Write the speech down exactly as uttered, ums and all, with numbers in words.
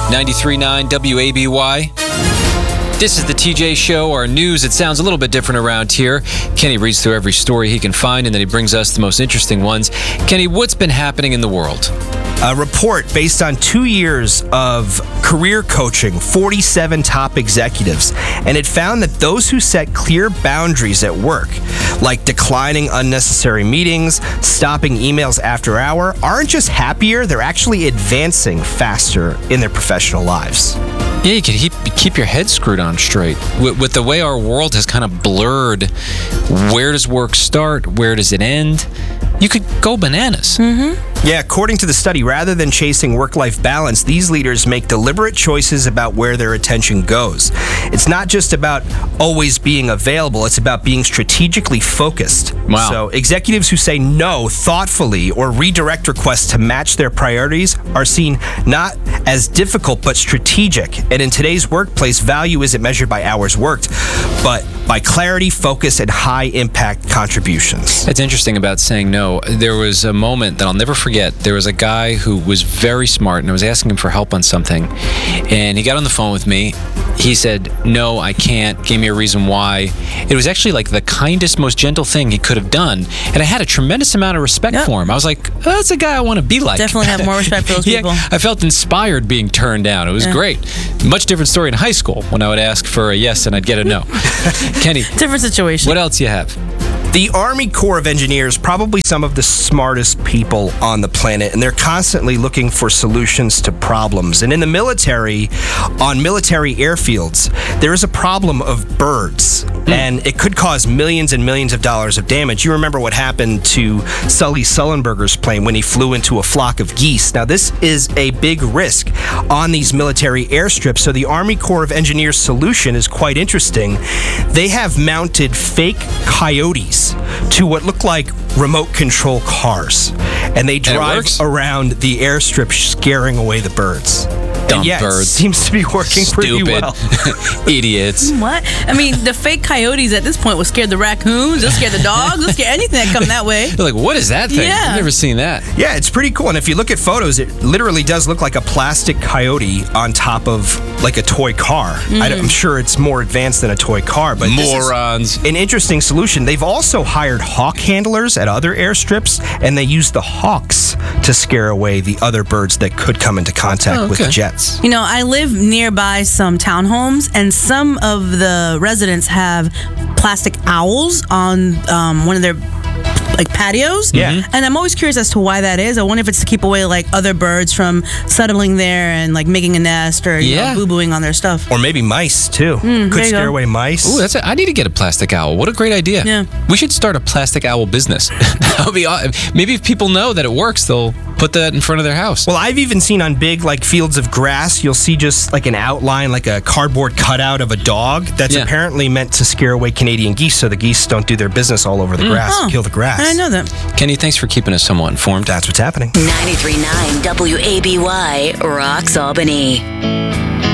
ninety-three point nine W A B Y. This is the T J Show, our news. It sounds a little bit different around here. Kenny reads through every story he can find, and then he brings us the most interesting ones. Kenny, what's been happening in the world? A report based on two years of career coaching, forty-seven top executives, and it found that those who set clear boundaries at work, like declining unnecessary meetings, stopping emails after hour, aren't just happier, they're actually advancing faster in their professional lives. Yeah, you can keep, keep your head screwed on straight. With, with the way our world has kind of blurred, where does work start? Where does it end? You could go bananas. Mm-hmm. Yeah, according to the study, rather than chasing work-life balance, these leaders make deliberate choices about where their attention goes. It's not just about always being available, it's about being strategically focused. Wow. So executives who say no thoughtfully or redirect requests to match their priorities are seen not as difficult but strategic. And in today's workplace, value isn't measured by hours worked, but by clarity, focus, and high-impact contributions. It's interesting about saying no. There was a moment that I'll never forget. There was a guy who was very smart, and I was asking him for help on something, and he got on the phone with me. He said, no, I can't, gave me a reason why. It was actually like the kindest, most gentle thing he could have done, and I had a tremendous amount of respect Yep. for him. I was like, oh, that's a guy I want to be like. Definitely have more respect for those Yeah, people. I felt inspired being turned down. It was Yeah. great. Much different story in high school when I would ask for a yes and I'd get a no. Kenny, Different situation. what else you have? The Army Corps of Engineers, probably some of the smartest people on the planet, and they're constantly looking for solutions to problems. And in the military, on military airfields, there is a problem of birds, mm. and it could cause millions and millions of dollars of damage. You remember what happened to Sully Sullenberger's plane when he flew into a flock of geese. Now, this is a big risk on these military airstrips, so the Army Corps of Engineers solution is quite interesting. They have mounted fake coyotes to what look like remote control cars, and they drive works? around the airstrip scaring away the birds. Dumb and yeah, birds. It seems to be working pretty Stupid. well. Idiots. What? I mean, the fake coyotes at this point will scare the raccoons, they'll scare the dogs, they'll scare anything that come that way. They're like, what is that thing? Yeah. I've never seen that. Yeah, it's pretty cool. And if you look at photos, it literally does look like a plastic coyote on top of like a toy car. Mm. I, I'm sure it's more advanced than a toy car, but this is Morons. an interesting solution. They've also hired hawk handlers at other airstrips, and they use the hawks to scare away the other birds that could come into contact Oh, okay. with jets. You know, I live nearby some townhomes, and some of the residents have plastic owls on um, one of their like patios. Yeah. Mhm. And I'm always curious as to why that is. I wonder if it's to keep away like other birds from settling there and like making a nest or you Yeah. know, boo-booing on their stuff. Or maybe mice, too. there Could you scare go. away mice. Ooh, that's a, I need to get a plastic owl. What a great idea. Yeah. We should start a plastic owl business. That would be aw- Maybe if people know that it works, they'll put that in front of their house. Well, I've even seen on big like fields of grass, you'll see just like an outline, like a cardboard cutout of a dog that's Yeah. apparently meant to scare away Canadian geese so the geese don't do their business all over the grass Oh, and kill the grass. I didn't know that. Kenny, thanks for keeping us somewhat informed. That's what's happening. ninety-three point nine W A B Y, Rocks Albany.